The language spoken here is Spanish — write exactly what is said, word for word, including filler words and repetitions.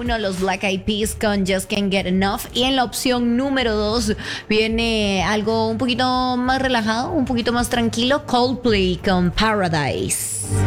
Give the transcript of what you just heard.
uno, los Black Eyed Peas con Just Can't Get Enough. Y en la opción número dos viene algo un poquito más relajado, un poquito más tranquilo, Coldplay con Paradise.